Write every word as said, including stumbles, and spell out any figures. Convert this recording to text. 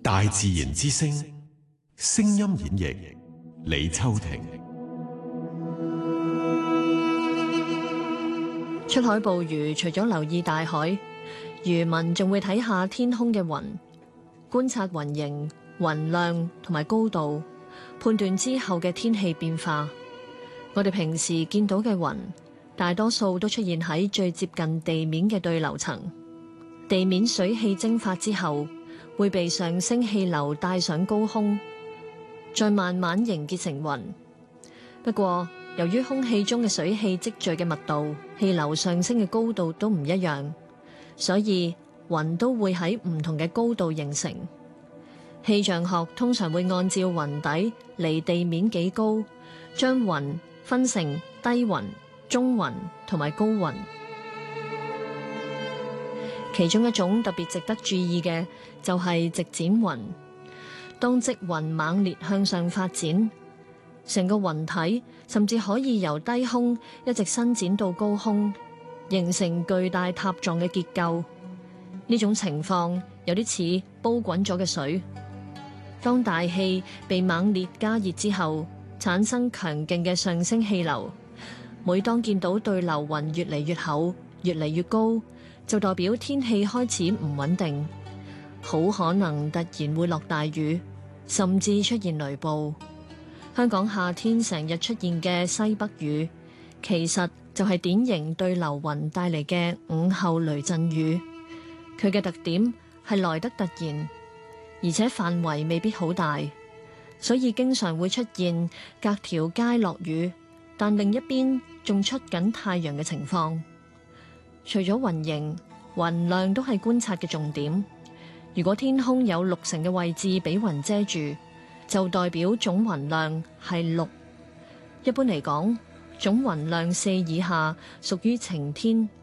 大自然之聲，聲音演繹，李秋婷。 出海捕魚，除咗留意大海，漁民仲會睇下天空嘅雲，觀察雲形、雲量同埋高度，判斷之後嘅天氣變化。我哋平時見到嘅雲，大多數都出現喺最接近地面嘅對流層。地面水汽蒸發之後，會被上升氣流帶上高空，再慢慢凝結成雲。不過，由於空氣中嘅水氣積聚嘅密度、氣流上升嘅高度都唔一樣，所以雲都會喺唔同嘅高度形成。氣象學通常會按照雲底離地面幾高，將雲分成低雲、中雲同埋高雲。其中一種特別值得注意嘅就係直展雲。當積雲猛烈向上發展，成個雲體甚至可以由低空一直伸展到高空，形成巨大塔狀嘅結構。呢種情況有啲似煲滾咗嘅水。當大氣被猛烈加熱之後，產生強勁嘅上升氣流。每當見到對流雲越嚟越厚、越嚟越高，就代表天氣開始唔穩定，好可能突然會落大雨，甚至出現雷暴。香港夏天成日出現嘅西北雨，其實就係典型對流雲帶嚟嘅午後雷陣雨。佢嘅特點係來得突然，而且範圍未必好大，所以經常會出現隔條街落雨，但另一邊仲出緊太陽嘅情況。除咗雲形，雲量都係觀察嘅重點。如果天空有六成嘅位置俾雲遮住，就代表總雲量係六。一般嚟講，總雲量四以下屬於晴天，